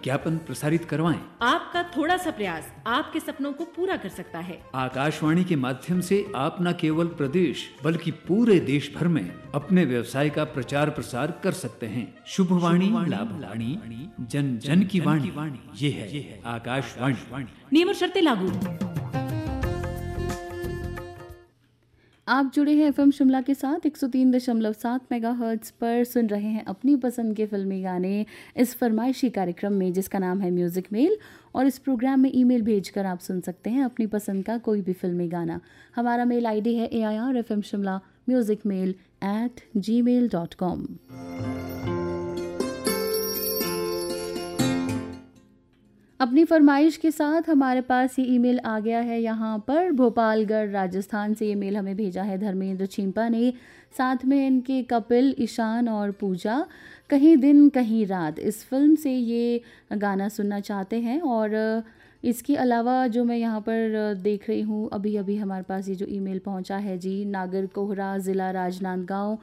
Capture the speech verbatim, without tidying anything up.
विज्ञापन प्रसारित करवाएं। आपका थोड़ा सा प्रयास आपके सपनों को पूरा कर सकता है। आकाशवाणी के माध्यम से आप न केवल प्रदेश बल्कि पूरे देश भर में अपने व्यवसाय का प्रचार प्रसार कर सकते हैं। शुभवाणी, लाभवाणी, जन जन की वाणी, ये है आकाशवाणी। नियम और शर्तें लागू। आप जुड़े हैं एफएम शिमला के साथ एक सौ तीन दशमलव सात मेगाहर्ट्ज पर, सुन रहे हैं अपनी पसंद के फिल्मी गाने इस फरमाइशी कार्यक्रम में जिसका नाम है म्यूज़िक मेल। और इस प्रोग्राम में ईमेल भेजकर आप सुन सकते हैं अपनी पसंद का कोई भी फिल्मी गाना। हमारा मेल आईडी है ए I R F M Shimla music mail eight ji mail dot com. अपनी फरमाइश के साथ हमारे पास ये ईमेल आ गया है यहाँ पर भोपालगढ़ राजस्थान से। ये मेल हमें भेजा है धर्मेंद्र चिंपा ने, साथ में इनके कपिल, ईशान और पूजा। कहीं दिन कहीं रात इस फिल्म से ये गाना सुनना चाहते हैं। और इसके अलावा जो मैं यहाँ पर देख रही हूँ, अभी अभी हमारे पास ये जो ईमेल पहुँचा है जी, नागर कोहरा ज़िला राजनांदगांव